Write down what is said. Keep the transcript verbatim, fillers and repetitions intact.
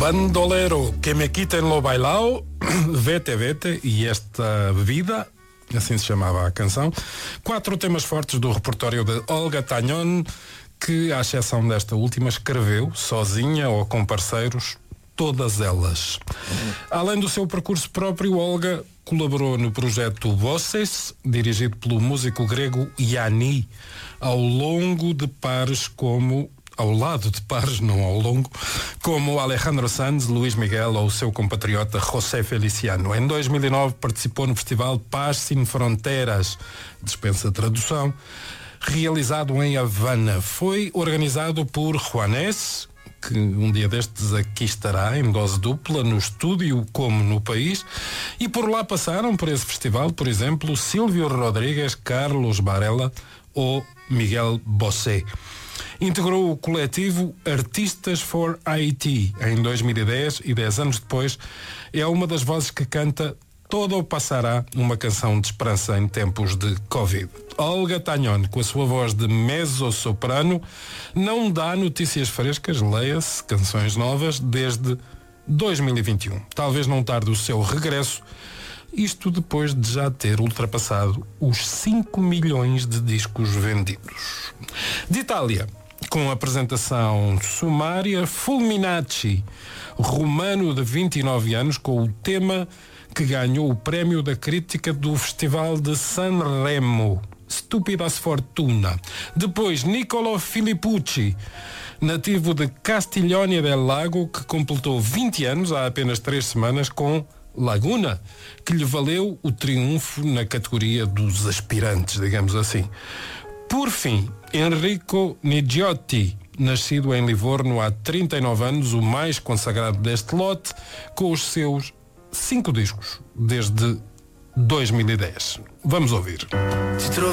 Bandolero, que me quiten lo bailao, vete, vete, e esta bebida, assim se chamava a canção. Quatro temas fortes do repertório de Olga Tañón, que, à exceção desta última, escreveu, sozinha ou com parceiros, todas elas. Além do seu percurso próprio, Olga colaborou no projeto Voces, dirigido pelo músico grego Yanni, ao longo de pares como... ao lado de pares, não ao longo, como Alejandro Sanz, Luís Miguel ou o seu compatriota José Feliciano. Em dois mil e nove participou no festival Paz Sin Fronteiras, dispensa tradução, realizado em Havana. Foi organizado por Juanes, que um dia destes aqui estará em dose dupla, no estúdio como no país, e por lá passaram por esse festival, por exemplo, Silvio Rodrigues, Carlos Varela ou Miguel Bosé. Integrou o coletivo Artistas for Haiti em dois mil e dez e dez anos depois é uma das vozes que canta Todo Passará, uma canção de esperança em tempos de Covid. Olga Tañón, com a sua voz de mezzo-soprano, não dá notícias frescas, leia-se, canções novas, desde dois mil e vinte e um. Talvez não tarde o seu regresso, isto depois de já ter ultrapassado os cinco milhões de discos vendidos. De Itália, com a apresentação sumária, Fulminacci, romano de vinte e nove anos, com o tema que ganhou o prémio da crítica do Festival de Sanremo, Stupida Sfortuna. Depois, Niccolo Filippucci, nativo de Castiglione del Lago, que completou vinte anos há apenas três semanas com Laguna, que lhe valeu o triunfo na categoria dos aspirantes, digamos assim. Por fim, Enrico Nigiotti, nascido em Livorno há trinta e nove anos, o mais consagrado deste lote, com os seus cinco discos desde dois mil e dez. Vamos ouvir.